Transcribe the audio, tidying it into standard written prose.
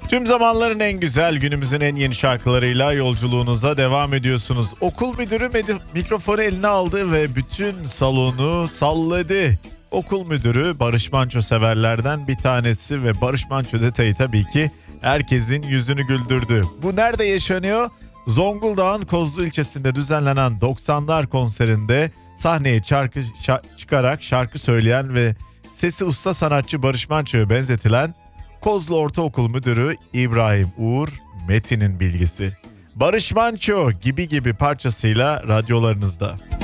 Tüm zamanların en güzel, günümüzün en yeni şarkılarıyla yolculuğunuza devam ediyorsunuz. Okul müdürü mikrofonu eline aldı ve bütün salonu salladı. Okul müdürü Barış Manço severlerden bir tanesi ve Barış Manço detayı tabii ki herkesin yüzünü güldürdü. Bu nerede yaşanıyor? Zonguldak'ın Kozlu ilçesinde düzenlenen 90'lar konserinde sahneye çıkarak şarkı söyleyen ve sesi usta sanatçı Barış Manço'ya benzetilen Kozlu Ortaokul Müdürü İbrahim Uğur Metin'in bilgisi. Barış Manço gibi parçasıyla radyolarınızda.